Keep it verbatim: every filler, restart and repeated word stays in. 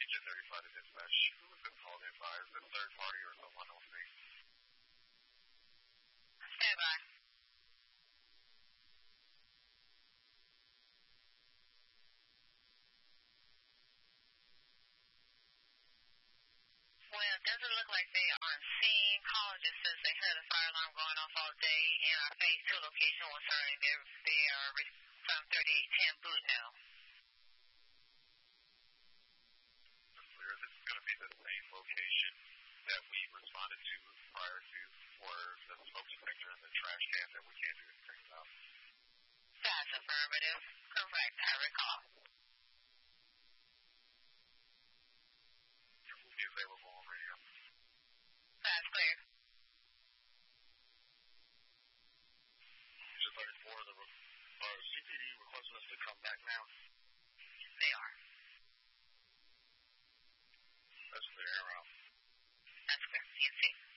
Agent thirty-five to dispatch. Who was this call advised? The third party or someone else? Stand by. Well, it doesn't look like they are on scene. Call just says they heard a fire alarm going off all day, and our phase two location was heard. They're, they are from thirty-eight ten Bluetown. Clear. This is going to be the same location that we responded to prior to for the smoke detector and the trash can that we can't do anything about. That's affirmative. Correct. I recall. It will be available on radio. That's clear. Agent thirty-four, the uh, C P D requesting us to come back now. They are. That's clear. Air out. That's clear. C N C.